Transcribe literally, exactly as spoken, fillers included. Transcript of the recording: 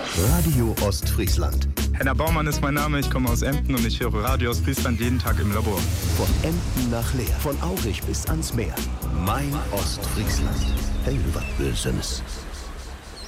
Radio Ostfriesland. Henner Baumann ist mein Name, ich komme aus Emden und ich höre Radio Ostfriesland jeden Tag im Labor. Von Emden nach Leer, von Aurich bis ans Meer. Mein Ostfriesland. Hey, was Böses.